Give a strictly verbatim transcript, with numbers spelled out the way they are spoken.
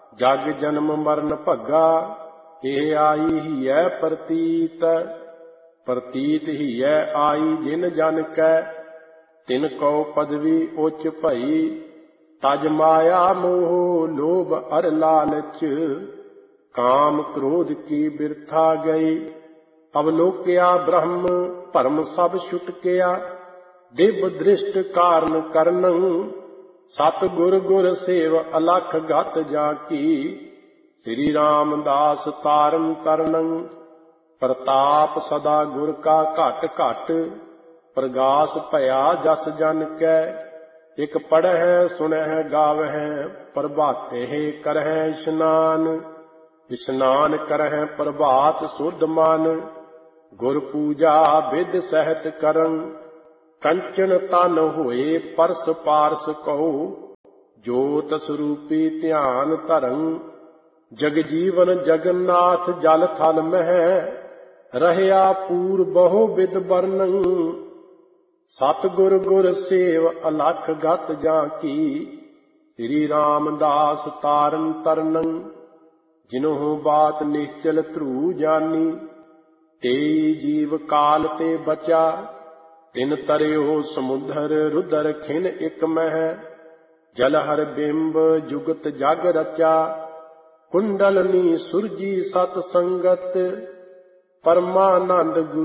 ਜਗ ਜਨਮ ਮਰਨ ਭੱਗਾ, ਇਹ ਆਈ ਹੀਐ ਪ੍ਰਤੀਤ। ਪ੍ਰਤੀਤ ਹੀਐ ਆਈ ਜਿਨ ਜਨ ਕੈ, ਤਿਨ ਕਉ ਪਦਵੀ ਉੱਚ ਭਈ। ਤਜ ਮਾਇਆ ਮੋਹ ਲੋਭ ਅਰ ਲਾਲਚ, ਕਾਮ ਕ੍ਰੋਧ ਕੀ ਬਿਰਥਾ ਗਈ। ਅਵਲੋਕਿਆ ਬ੍ਰਹਮ ਭਰਮ ਸਭ ਛੁਟਕਿਆ, ਦਿਵ ਦ੍ਰਿਸ਼ਟ ਕਾਰਨ ਕਰਨੰ। ਸਤ ਗੁਰ ਗੁਰ ਸੇਵ ਅਲਖ ਗਤ ਜਾ ਕੀ, ਸ੍ਰੀ ਰਾਮਦਾਸ ਤਾਰਨ ਤਰਨੰ। ਪ੍ਰਤਾਪ ਸਦਾ ਗੁਰ ਕਾ ਘਟ ਘਟ, ਪ੍ਰਗਾਸ ਭਇਆ ਜਸ ਜਨ ਕੈ। ਇਕ ਪੜ੍ਹੈ ਸੁਣਹਿ ਗਾਵਹਿ, ਪ੍ਰਭਾਤੇ ਕਰਹਿ ਇਸ਼ਨਾਨ। ਇਸ਼ਨਾਨ ਕਰਹਿ ਪ੍ਰਭਾਤ ਸੁਧ ਮਨ, ਗੁਰ ਪੂਜਾ ਵਿਧ ਸਹਿਤ ਕਰੰ। ਕੰਚਨ ਤਨ ਹੋਏ ਪਰਸ ਪਾਰਸ ਕਉ, ਜੋਤ ਸਰੂਪੀ ਧਿਆਨ ਧਰੰ। ਜਗ ਜੀਵਨ ਜਗਨਨਾਥ ਜਲ ਥਲ ਮਹਿ, ਰਹਿਆ ਪੂਰ ਬਹੁ ਬਿਦ ਬਰਨੰ। ਸਤਿਗੁਰ ਗੁਰ ਸੇਵ ਅਲਖ ਗਤ ਜਾ ਕੀ, ਸ੍ਰੀ ਰਾਮਦਾਸ ਤਾਰਨ ਤਰਨੰ। ਜਿਨਹੁ ਬਾਤ ਨਿਸ਼ਚਲ ਧਰੂ ਜਾਨੀ, ਤੇਈ ਜੀਵ ਕਾਲ ਤੇ ਬਚਾ। ਤਿਨ ਤਰਿਓ ਸਮੁੰਦਰ ਰੁਦਰ ਖਿਨ ਇਕ ਮਹਿ, ਜਲ ਹਰ ਬਿੰਬ ਜੁਗਤ ਜਗ ਰਚਾ। ਕੁੰਡਲਨੀ ਸੁਰਜੀ ਸਤ ਸੰਗਤ, ਪਰਮਾਨੰਦ ਗੁਰੂ